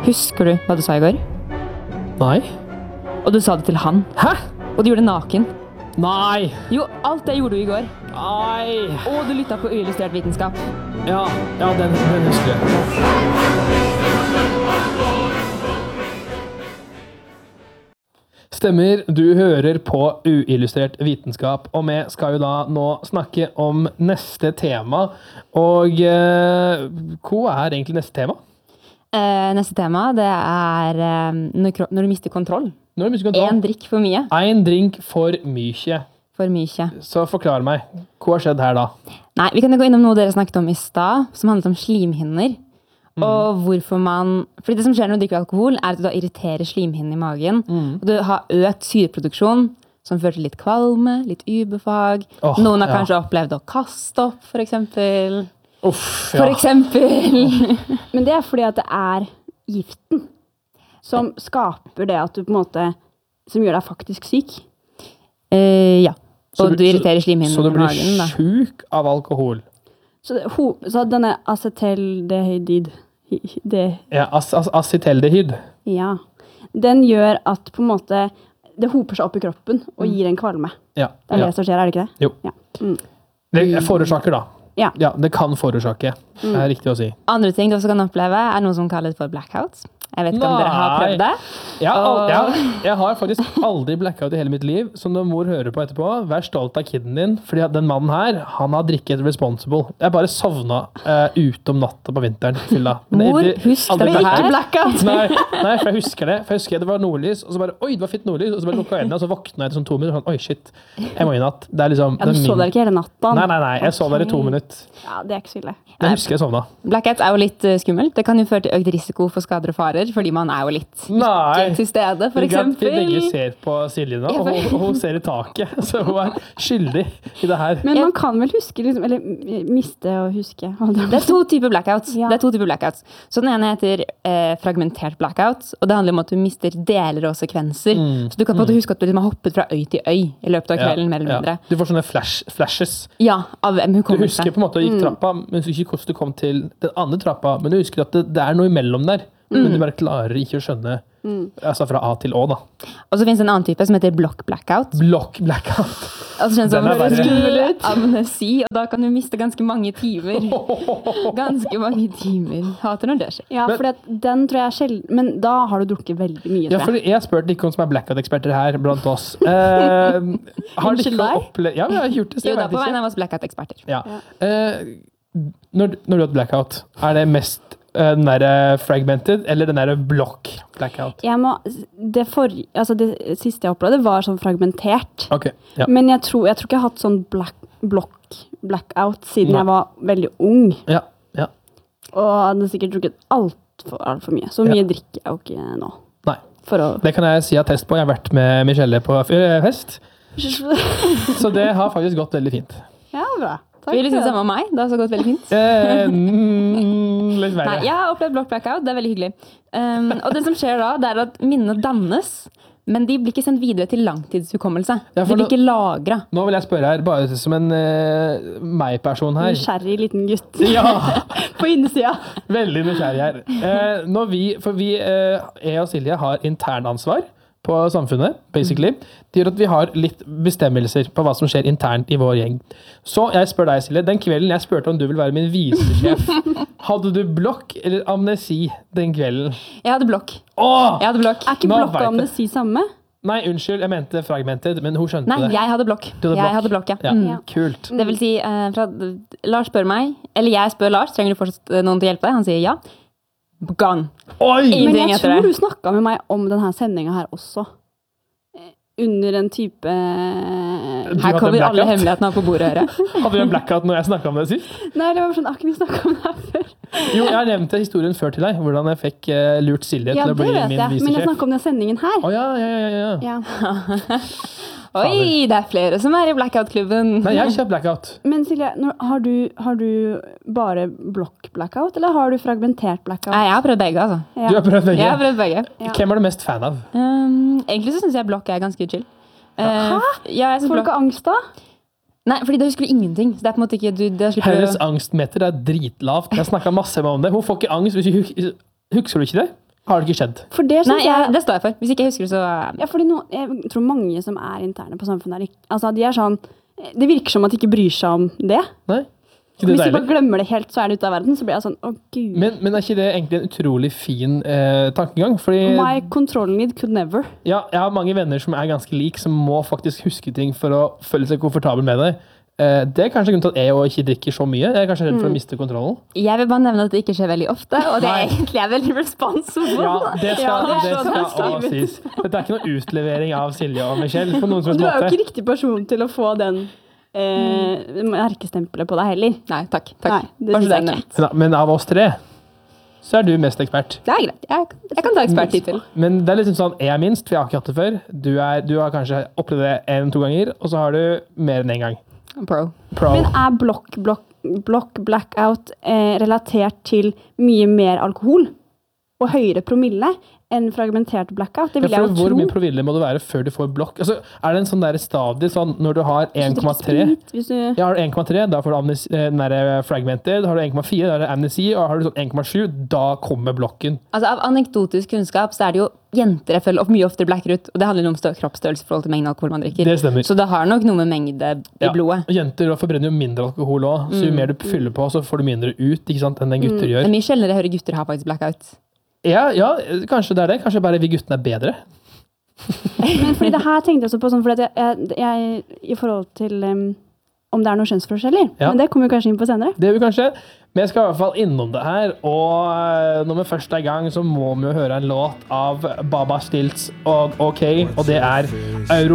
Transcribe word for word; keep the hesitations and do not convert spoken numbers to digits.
Husker du hva du sa i går? Nei. Og du sa det til han. Hæ? Og du gjorde det naken. Nei. Jo, alt det gjorde du i går. Nei. Og du lyttet på uillustrert vitenskap. Ja, ja den, den husker jeg. Stemmer, du hører på uillustrert vitenskap, og vi skal jo da nå snakke om neste tema. Og eh, hva er egentlig neste tema? Eh, neste tema, det er eh, når, kro- når du mister kontroll. Når du mister kontroll. En drikk for mye. En drink for mye. For mye. Så forklar meg, hva har skjedd her da? Nei, vi kan jo gå innom noe dere snakket om i stad, som handlet om slimhinner. Mm. Og hvorfor man... Fordi det som skjer når du drikker alkohol, er at du da irriterer slimhinnen i magen. Mm. Og du har økt syreproduksjon, som fører til litt kvalme, litt ubefag. Oh, Noen har ja. kanskje opplevd å kaste opp, for eksempel. Uff, ja. For eksempel. Men det er fordi at det er giften som skaper det at du på en måte, som gjør deg faktisk syk. Uh, ja. Så Og du, du irriterer slimhinnen så, så i magen. Så du blir syk av alkohol? Så, det, ho, så denne acetaldehyd, det, Ja, as, as, acetaldehyd. ja, den gjør at på en måte, det hoper seg opp i kroppen og Mm. gir en kvalme. Ja, Det er ja. det som skjer, er det ikke det? Jo. Ja. Mm. Det forårsaker da. Ja. Ja, det kan forårsake. Det er riktig å si. Andre ting du også kan oppleve er noe som kalles for blackout. Jeg vet ikke om dere har Nei. prøvd det. Jeg, har al- Og- jeg, jeg har faktisk aldri blackout i hele mitt liv, så når mor hører på etterpå, vær stolt av kiden din, fordi at den mannen her, han har drikket responsible. Jeg bare sovna uh, ute om natta på vinteren. Fylla. Men Mor, det- husk aldri dette her. blackout. Nei, nei, for jeg husker det. For jeg husker det var nordlys, og så bare, oi, det var fint nordlys, og så bare lukket øynene, og så våkna jeg til sånn to minutter, og sånn, oi, shit, jeg må i natt. Det er liksom... Ja, du det er så min- der ikke hele natta? Nei, nei, nei, jeg sov der i to Ok. minutter. Ja, det er ikke så ille. Jeg husker jeg sovna. Blackout er jo litt uh, skummelt. Det kan jo føre til økt risiko for skader og farer, fordi man er jo litt Nei. ikke til stede, for Vi kan- Vi begge eksempel. ser på Silje nå, og hun, og hun ser i taket, så hun er skyldig i det her. Men man kan vel huske, liksom, eller eh, miste og huske. Det er to typer blackouts. Ja. Det er to typer blackouts. Så den ene heter eh, fragmentert blackout, og det handler om at du mister deler og sekvenser. Mm. Så du kan på en måte huske at du liksom har hoppet fra øy til øy i løpet av Ja, kvelden, mer eller ja. mindre. Du får sånne flash, flashes. Ja, av Du hukommelse. husker på en måte at du gikk trappa, men du husker ikke hvordan du kom til den andre trappa, men du husker at det, det er noe imellom der, men du bare klarer ikke å skjønne, altså fra A til Å da. Og så finnes det en annen type som heter block blackout. Block blackout. Altså kjennes som Den er verre. skummel amnesi, og da kan du miste ganske mange timer. Ganske mange timer. Hater når det skjer. Ja, for den tror jeg er sjelden, men da har du drukket veldig mye, Ja, tror for jeg. jeg har spurt ikke om som er blackout-eksperter her blant oss. Eh, har du Unnskyld ikke deg? opplevd... Ja, jeg har gjort det, så Jo jeg da, vet på vegne ikke. av oss blackout-eksperter. Ja. Eh, når, når du har hatt blackout, er det mest eh, den der fragmented, eller den der block blackout? Jeg må, det, for, altså det siste jeg opplevde var sånn fragmentert. Ok, ja. Men jeg tror, jeg tror ikke jeg har hatt sånn black, block, blackout siden Nei. jeg var veldig ung. Ja, ja. Og hadde sikkert drukket alt for, alt for mye. Så mye Ja. drikker jeg jo ikke nå. Nei. For å... Det kan jeg si at test på. Jeg har vært med Michelle på f- fest, så det har faktisk gått veldig fint. Ja, bra. Takk Vil du si for det samme om meg? Det har så gått veldig fint. Eh, mm, litt Nei, verre. jeg har opplevd block blackout, det er veldig hyggelig. Um, og det som skjer da, det er at minnene dannes, men de blir ikke sendt videre til langtidshukommelse. Ja, De for blir nå- ikke lagret. Nå vil jeg spørre her, bare som en eh, meg-person her. Nysgjerrig liten gutt Ja, på innsida. veldig nysgjerrig her. Eh, når vi, for vi, eh, jeg og Silje har internansvar på samfunnet, basically. Det gjør at vi har litt bestemmelser på hva som skjer internt i vår gjeng. Så jeg spør deg, Silje, den kvelden jeg spurte om du vil være min visesjef, hadde du blokk eller amnesi den kvelden? Jeg hadde blokk. Åh! Jeg hadde blokk. Er ikke Nå blokk vet og jeg. amnesi samme? Nei, unnskyld, jeg mente fragmented, men hun skjønte Nei, det. jeg hadde blokk. Du hadde Jeg blokk. hadde blokk, ja. Ja, Mm. kult. Det vil si, eh, fra, Lars spør meg, eller jeg spør Lars, trenger du fortsatt eh, noen til å hjelpe deg? Han sier ja. Gone. Oi! Ingenting Men jeg etter tror det. du snakket med meg om denne sendinga her også. Eh, Under en type... Du Her hadde kommer alle blackout. hemmelighetene på bordet, hører jeg. Hadde du en blackout når jeg snakket om det sist? Nei, det var sånn, har ikke vi snakket om det her før? Jo, jeg har nevnt historien før til deg, hvordan jeg fikk eh, lurt Silje Ja, til å det bli vet min jeg, men jeg visesjef. snakket om den sendingen her. Å ja, ja, ja, ja. Ja. Oi, det er flere som er i blackout-klubben. Nei, jeg har ikke hatt blackout. Men Silje, når, har, du, har du bare block blackout, eller har du fragmentert blackout? Nei, jeg har prøvd begge, altså. Ja. Du har prøvd begge. Jeg har prøvd begge. Ja. Hvem er du mest fan av? Um, egentlig så synes jeg blokk er ganske chill. Uh, Hæ? Ja, jeg synes Får du blokk... ikke angst da? Nei, fordi da husker du ingenting. Så det er på en måte ikke... Du, det slipper Hennes å... angstmeter er dritlavt. Jeg snakket masse med om det. Hun får ikke angst hvis hun hus- husker du ikke det? har det ikke skjedd. For det Nei, synes jeg, jeg... det står jeg for. Hvis ikke jeg husker det, så Ja, fordi no, jeg tror mange som er interne på samfunnet, er ikke- altså de er sånn, det virker som at de ikke bryr seg om det. Nei? Ikke Hvis det de bare deilig? glemmer det helt, så er det ute av verden, så blir jeg sånn, å gud. Men, men er ikke det egentlig en utrolig fin eh, tankegang? Fordi My control need could never. ja, jeg har mange venner som er ganske lik, som må faktisk huske ting for å føle seg komfortabel med det. Eh, det er kanskje grunnen til at jeg også ikke drikker så mye. Jeg er kanskje redd for å miste kontrollen. jeg vil bare nevne at det ikke skjer veldig ofte, og det er Nei. egentlig er veldig responsible. Ja, det skal, Ja, det er det sånn skal det er også skrevet. sies. Dette er ikke noe utlevering av Silje og Michelle på noen som Og helst du er jo måte. ikke riktig person til å få den eh, merkestempelet på deg heller. Nei, takk. takk. Nei, det Bare synes så jeg det er ikke. nevnt. Ja, men av oss tre, så er du mest ekspert. Det er greit. Jeg, jeg kan ta eksperttittel. Men det er liksom sånn, jeg er minst, for jeg har ikke hatt det før. Du, er, du har kanskje opplevd det en-to ganger, og så har du mer enn en gang. Pro. Pro. Men er block, block, block blackout eh, relatert til mye mer alkohol og høyere promille enn fragmentert blackout? Det vil Ja, jeg for jo hvor tro. mye promille må det være før du får blokk? Altså, er det en sånn der stadie, sånn når du har en komma tre? Sprit, hvis du... Ja, har du en komma tre, da får du amnesi, eh, den der fragmented. Har du en komma fire, da er det amnesi. Og har du sånn en komma sju, da kommer blokken. Altså, av anekdotisk kunnskap så er det jo jenter jeg føler opp mye oftere blacker ut, og det handler jo om stø- kroppsstørrelse i forhold til mengden alkohol man drikker. Det stemmer. Så det har nok noe med mengde i Ja. blodet. Jenter forbrenner jo mindre alkohol òg, så jo mer du fyller på, så får du mindre ut ikke sant, enn det gutter Det gjør. er mye sjeldnere jeg hører gutter ha faktisk blackout. Ja, ja, kanskje det er det. Kanskje bare vi guttene er bedre. Men fordi det her tenkte jeg også på sånn, fordi at jeg, jeg, jeg i forhold til um, om det er noen kjønnsforskjeller. Ja. Men det kommer vi kanskje inn på senere. Det vil kanskje. Men jeg skal i hvert fall innom det her, og eh, når vi først er i gang, så må vi jo høre en låt av Baba Stilts og OK, og det er Euro